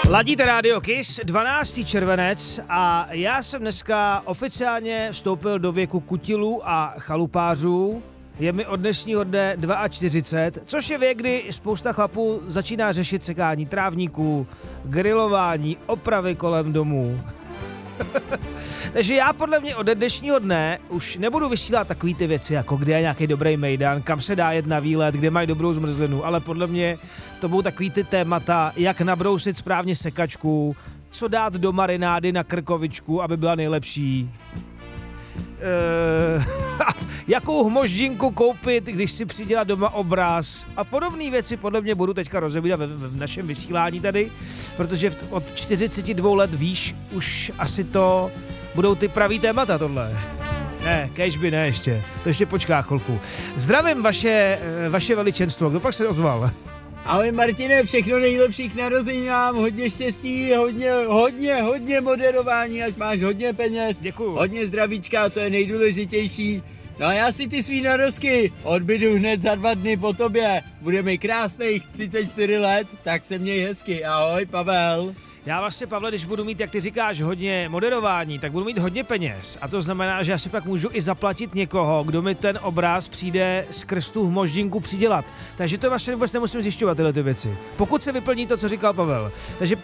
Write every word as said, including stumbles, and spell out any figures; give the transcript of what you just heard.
Ladíte Radio Kiss, dvanáctý červenec a já jsem dneska oficiálně vstoupil do věku kutilů a chalupářů. Je mi od dnešního dne čtyřicet dva, což je věk, kdy spousta chlapů začíná řešit sekání trávníků, grilování, opravy kolem domů. Takže já podle mě od dnešního dne už nebudu vysílat takový ty věci, jako kde je nějaký dobrý mejdan, kam se dá jet na výlet, kde mají dobrou zmrzlinu, ale podle mě to budou takový ty témata, jak nabrousit správně sekačku, co dát do marinády na krkovičku, aby byla nejlepší. Eee, jakou hmoždinku koupit, když si přidělá doma obraz a podobné věci podle mě budu teďka rozebírat v, v našem vysílání tady, protože v, od čtyřicet dva let výš už asi to budou ty pravý témata tohle. Ne, kéž by ne ještě, to ještě počká chvilku. Zdravím vaše, vaše veličenstvo, kdo pak se ozval? Ahoj Martine, všechno nejlepší k narozeninám, hodně štěstí, hodně, hodně, hodně moderování, ať máš hodně peněz. Děkuju. Hodně zdravíčka, to je nejdůležitější. No a já si ty svý narozky odbydu hned za dva dny po tobě. Bude mi krásných třicet čtyři let, tak se měj hezky. Ahoj Pavel. Já vlastně, Pavle, když budu mít, jak ty říkáš, hodně moderování, tak budu mít hodně peněz. A to znamená, že já si pak můžu i zaplatit někoho, kdo mi ten obraz přijde skrz tu hmoždinku přidělat. Takže to vlastně vůbec nemusím zjišťovat tyhle ty věci. Pokud se vyplní to, co říkal Pavel. Takže